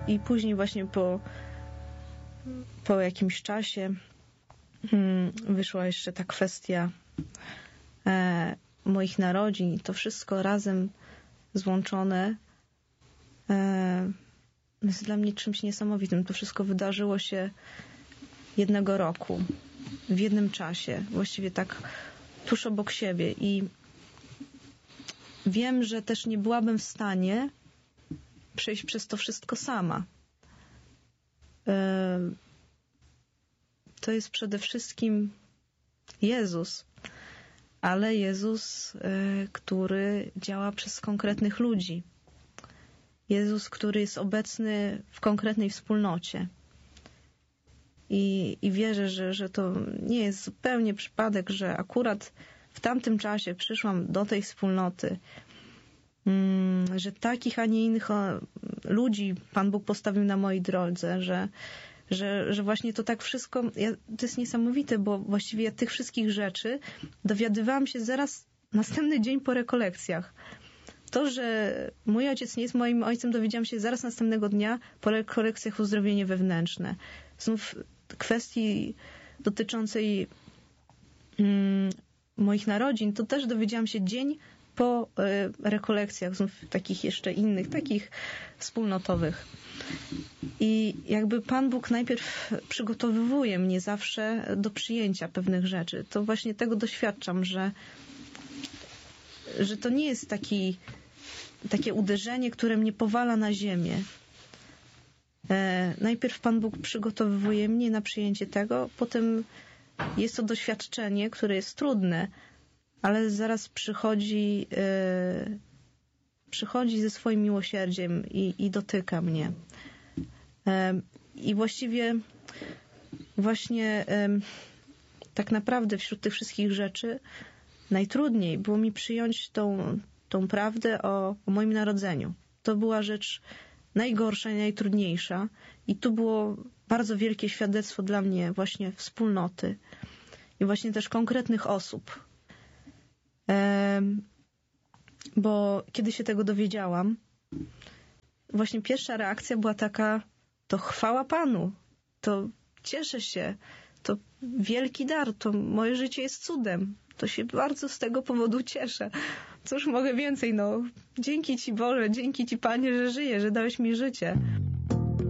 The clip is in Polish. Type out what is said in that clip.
I później właśnie po jakimś czasie wyszła jeszcze ta kwestia moich narodzin. To wszystko razem złączone jest dla mnie czymś niesamowitym. To wszystko wydarzyło się jednego roku, w jednym czasie, właściwie tak tuż obok siebie. I wiem, że też nie byłabym w stanie przejść przez to wszystko sama. To jest przede wszystkim Jezus, ale Jezus, który działa przez konkretnych ludzi. Jezus, który jest obecny w konkretnej wspólnocie. I wierzę, że to nie jest zupełnie przypadek, że akurat w tamtym czasie przyszłam do tej wspólnoty, że takich, a nie innych ludzi Pan Bóg postawił na mojej drodze, że właśnie to tak wszystko, to jest niesamowite, bo właściwie ja tych wszystkich rzeczy dowiadywałam się zaraz następny dzień po rekolekcjach. To, że mój ojciec nie jest moim ojcem, dowiedziałam się zaraz następnego dnia po rekolekcjach uzdrowienie wewnętrzne. Znów kwestii dotyczącej moich narodzin, to też dowiedziałam się dzień po rekolekcjach, znów takich jeszcze innych, takich wspólnotowych. I jakby Pan Bóg najpierw przygotowywuje mnie zawsze do przyjęcia pewnych rzeczy. To właśnie tego doświadczam, że to nie jest takie uderzenie, które mnie powala na ziemię. Najpierw Pan Bóg przygotowuje mnie na przyjęcie tego, potem jest to doświadczenie, które jest trudne, ale zaraz przychodzi ze swoim miłosierdziem i dotyka mnie. I właściwie właśnie tak naprawdę wśród tych wszystkich rzeczy najtrudniej było mi przyjąć tą prawdę o moim narodzeniu. To była rzecz najgorsza i najtrudniejsza. I tu było bardzo wielkie świadectwo dla mnie właśnie wspólnoty i właśnie też konkretnych osób. Bo kiedy się tego dowiedziałam, właśnie pierwsza reakcja była taka, to chwała Panu, to cieszę się, to wielki dar, to moje życie jest cudem. To się bardzo z tego powodu cieszę. Cóż mogę więcej, dzięki Ci Boże, dzięki Ci Panie, że żyję, że dałeś mi życie.